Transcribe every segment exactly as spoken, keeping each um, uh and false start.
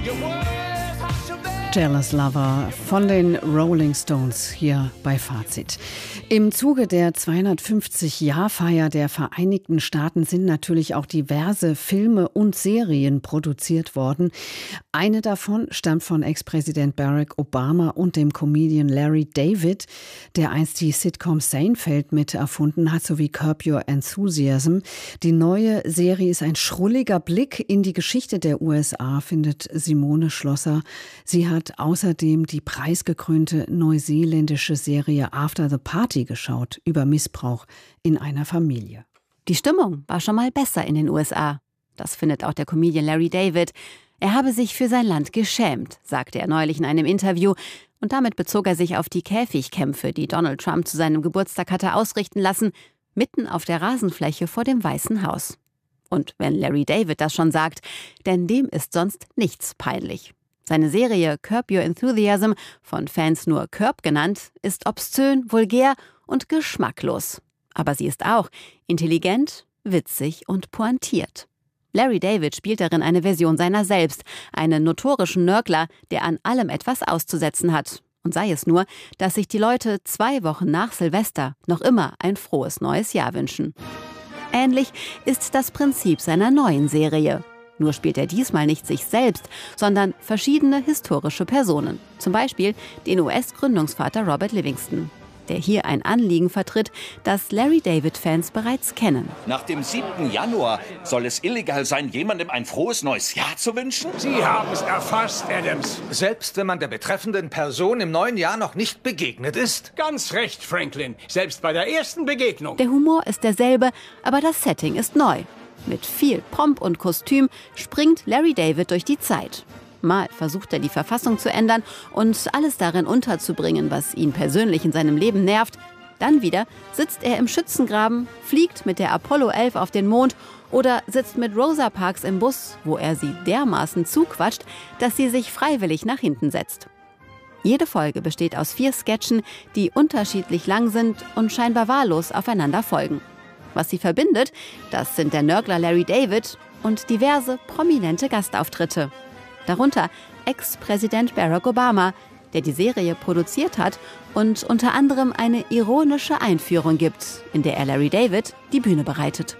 Jealous Lover von den Rolling Stones hier bei Fazit. Im Zuge der zweihundertfünfzig-Jahr-Feier der Vereinigten Staaten sind natürlich auch diverse Filme und Serien produziert worden. Eine davon stammt von Ex-Präsident Barack Obama und dem Comedian Larry David, der einst die Sitcom Seinfeld mit erfunden hat, sowie Curb Your Enthusiasm. Die neue Serie ist ein schrulliger Blick in die Geschichte der U S A, findet Simone Schlosser. Sie hat hat außerdem die preisgekrönte neuseeländische Serie After the Party geschaut, über Missbrauch in einer Familie. Die Stimmung war schon mal besser in den U S A. Das findet auch der Comedian Larry David. Er habe sich für sein Land geschämt, sagte er neulich in einem Interview. Und damit bezog er sich auf die Käfigkämpfe, die Donald Trump zu seinem Geburtstag hatte ausrichten lassen, mitten auf der Rasenfläche vor dem Weißen Haus. Und wenn Larry David das schon sagt, denn dem ist sonst nichts peinlich. Seine Serie Curb Your Enthusiasm, von Fans nur Curb genannt, ist obszön, vulgär und geschmacklos. Aber sie ist auch intelligent, witzig und pointiert. Larry David spielt darin eine Version seiner selbst, einen notorischen Nörgler, der an allem etwas auszusetzen hat. Und sei es nur, dass sich die Leute zwei Wochen nach Silvester noch immer ein frohes neues Jahr wünschen. Ähnlich ist das Prinzip seiner neuen Serie. Nur spielt er diesmal nicht sich selbst, sondern verschiedene historische Personen. Zum Beispiel den U S-Gründungsvater Robert Livingston, der hier ein Anliegen vertritt, das Larry David-Fans bereits kennen. Nach dem siebten Januar soll es illegal sein, jemandem ein frohes neues Jahr zu wünschen? Sie haben es erfasst, Adams. Selbst wenn man der betreffenden Person im neuen Jahr noch nicht begegnet ist? Ganz recht, Franklin. Selbst bei der ersten Begegnung. Der Humor ist derselbe, aber das Setting ist neu. Mit viel Pomp und Kostüm springt Larry David durch die Zeit. Mal versucht er, die Verfassung zu ändern und alles darin unterzubringen, was ihn persönlich in seinem Leben nervt. Dann wieder sitzt er im Schützengraben, fliegt mit der Apollo elf auf den Mond oder sitzt mit Rosa Parks im Bus, wo er sie dermaßen zuquatscht, dass sie sich freiwillig nach hinten setzt. Jede Folge besteht aus vier Sketchen, die unterschiedlich lang sind und scheinbar wahllos aufeinander folgen. Was sie verbindet, das sind der Nörgler Larry David und diverse prominente Gastauftritte. Darunter Ex-Präsident Barack Obama, der die Serie produziert hat und unter anderem eine ironische Einführung gibt, in der er Larry David die Bühne bereitet.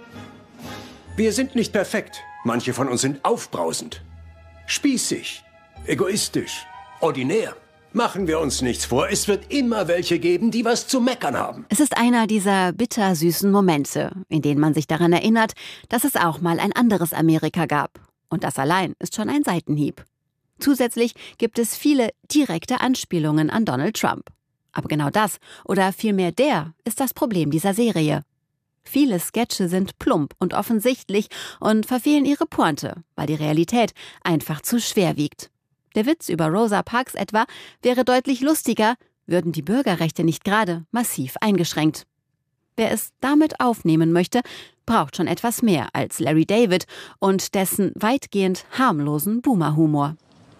Wir sind nicht perfekt. Manche von uns sind aufbrausend, spießig, egoistisch, ordinär. Machen wir uns nichts vor, es wird immer welche geben, die was zu meckern haben. Es ist einer dieser bittersüßen Momente, in denen man sich daran erinnert, dass es auch mal ein anderes Amerika gab. Und das allein ist schon ein Seitenhieb. Zusätzlich gibt es viele direkte Anspielungen an Donald Trump. Aber genau das, oder vielmehr der, ist das Problem dieser Serie. Viele Sketche sind plump und offensichtlich und verfehlen ihre Pointe, weil die Realität einfach zu schwer wiegt. Der Witz über Rosa Parks etwa wäre deutlich lustiger, würden die Bürgerrechte nicht gerade massiv eingeschränkt. Wer es damit aufnehmen möchte, braucht schon etwas mehr als Larry David und dessen weitgehend harmlosen Boomer-Humor.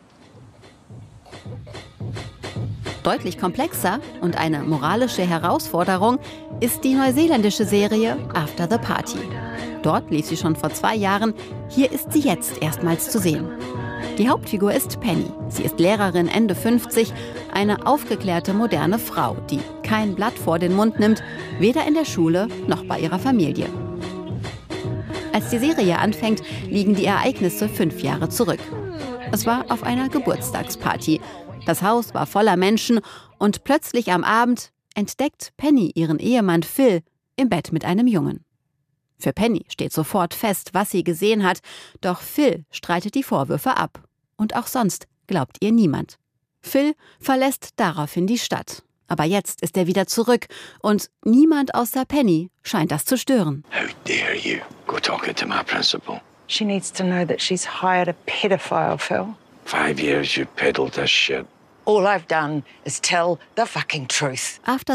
Deutlich komplexer und eine moralische Herausforderung ist die neuseeländische Serie After the Party. Dort lief sie schon vor zwei Jahren, hier ist sie jetzt erstmals zu sehen. Die Hauptfigur ist Penny. Sie ist Lehrerin Ende fünfzig, eine aufgeklärte, moderne Frau, die kein Blatt vor den Mund nimmt, weder in der Schule noch bei ihrer Familie. Als die Serie anfängt, liegen die Ereignisse fünf Jahre zurück. Es war auf einer Geburtstagsparty. Das Haus war voller Menschen und plötzlich am Abend entdeckt Penny ihren Ehemann Phil im Bett mit einem Jungen. Für Penny steht sofort fest, was sie gesehen hat, doch Phil streitet die Vorwürfe ab. Und auch sonst glaubt ihr niemand. Phil verlässt daraufhin die Stadt. Aber jetzt ist er wieder zurück und niemand außer Penny scheint das zu stören. How dare you go talking to my principal? She needs to know that she's hired a pedophile, Phil. Five years you peddled this shit. All I've done is tell the fucking truth. After